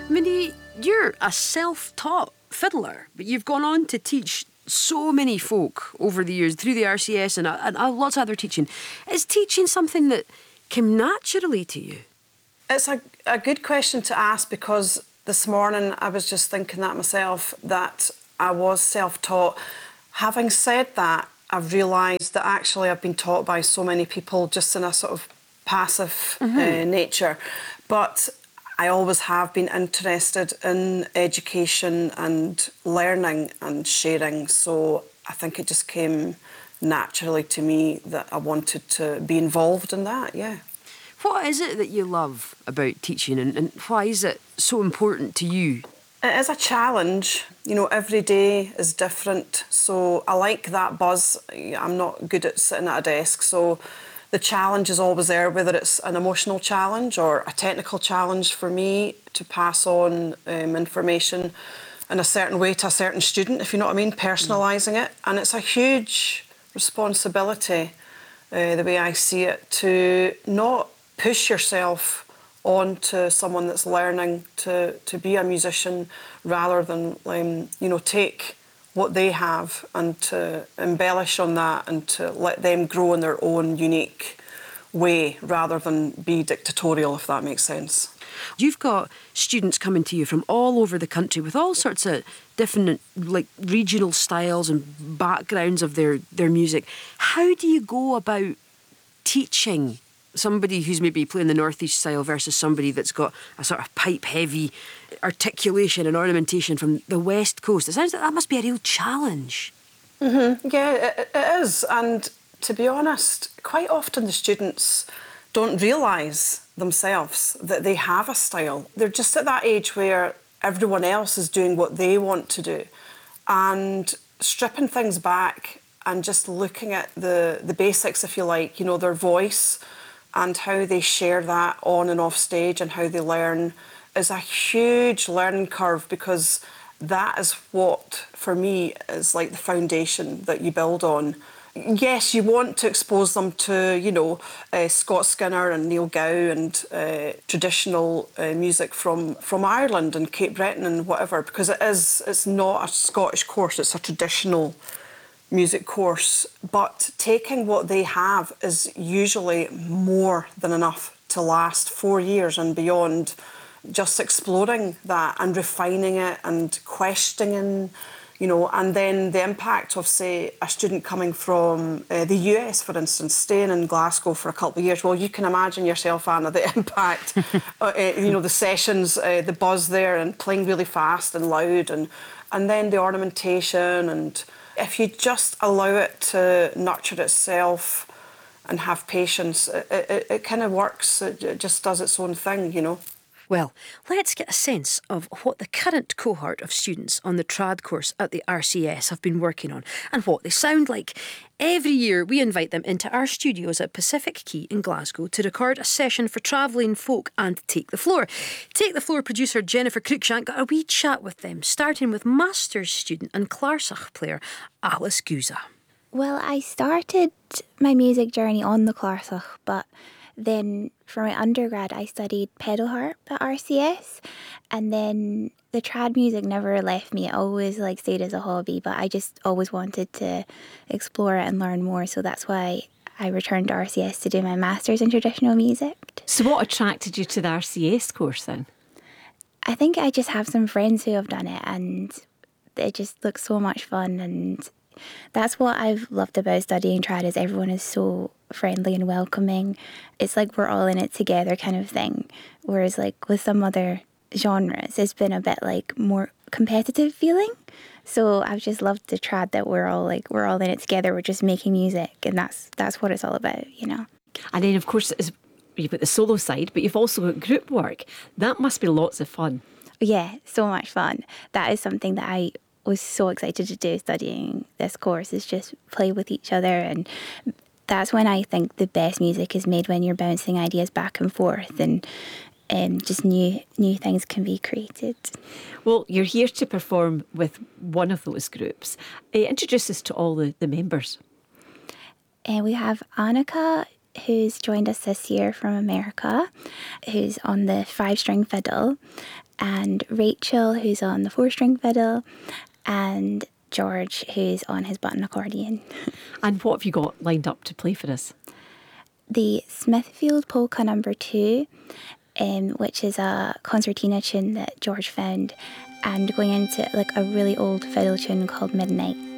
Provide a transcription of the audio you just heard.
Minnie, you're a self-taught fiddler, but you've gone on to teach so many folk over the years through the RCS and lots of other teaching. Is teaching something that came naturally to you? It's a good question to ask, because this morning I was just thinking that myself, that I was self-taught. Having said that, I've realised that actually I've been taught by so many people just in a sort of passive nature. But I always have been interested in education and learning and sharing. So I think it just came naturally to me that I wanted to be involved in that, yeah. What is it that you love about teaching and why is it so important to you? It is a challenge. You know, every day is different. So I like that buzz. I'm not good at sitting at a desk. So the challenge is always there, whether it's an emotional challenge or a technical challenge for me to pass on information in a certain way to a certain student, if you know what I mean, personalising it. And it's a huge responsibility, the way I see it, to not push yourself onto someone that's learning to be a musician, rather than take what they have and to embellish on that and to let them grow in their own unique way, rather than be dictatorial, if that makes sense. You've got students coming to you from all over the country with all sorts of different regional styles and backgrounds of their music. How do you go about teaching somebody who's maybe playing the Northeast style versus somebody that's got a sort of pipe-heavy articulation and ornamentation from the West Coast? It sounds like that must be a real challenge. Mm-hmm. Yeah, it is. And to be honest, quite often the students don't realise themselves that they have a style. They're just at that age where everyone else is doing what they want to do. And stripping things back and just looking at the basics, if you like, you know, their voice and how they share that on and off stage and how they learn is a huge learning curve, because that is what, for me, is like the foundation that you build on. Yes, you want to expose them to, you know, Scott Skinner and Neil Gow and traditional music from Ireland and Cape Breton and whatever, because it's not a Scottish course, it's a traditional music course. But taking what they have is usually more than enough to last 4 years and beyond. Just exploring that and refining it and questioning, you know, and then the impact of, say, a student coming from the US, for instance, staying in Glasgow for a couple of years. Well, you can imagine yourself, Anna, the impact, you know, the sessions, the buzz there and playing really fast and loud and then the ornamentation. And if you just allow it to nurture itself and have patience, it kind of works. It just does its own thing, you know. Well, let's get a sense of what the current cohort of students on the trad course at the RCS have been working on and what they sound like. Every year we invite them into our studios at Pacific Quay in Glasgow to record a session for Travelling Folk and Take the Floor. Take the Floor producer Jennifer Cruikshank got a wee chat with them, starting with Masters student and Clarsach player Alice Guza. Well, I started my music journey on the Clarsach, but then for my undergrad I studied pedal harp at RCS, and then the trad music never left me. It always stayed as a hobby, but I just always wanted to explore it and learn more, so that's why I returned to RCS to do my Masters in Traditional Music. So what attracted you to the RCS course then? I think I just have some friends who have done it and it just looks so much fun, and that's what I've loved about studying trad, is everyone is so friendly and welcoming. It's like we're all in it together kind of thing. Whereas with some other genres, it's been a bit more competitive feeling. So I've just loved the trad that we're all in it together. We're just making music, and that's what it's all about, you know. And then of course you've got the solo side, but you've also got group work. That must be lots of fun. Yeah, so much fun. That is something that I was so excited to do studying this course, is just play with each other. And that's when I think the best music is made, when you're bouncing ideas back and forth and just new things can be created. Well, you're here to perform with one of those groups. Introduce us to all the members. And we have Annika, who's joined us this year from America, who's on the 5-string fiddle. and Rachel, who's on the 4-string fiddle, and George, who's on his button accordion. And what have you got lined up to play for us? The Smithfield Polka No. 2, which is a concertina tune that George found, and going into like a really old fiddle tune called Midnight.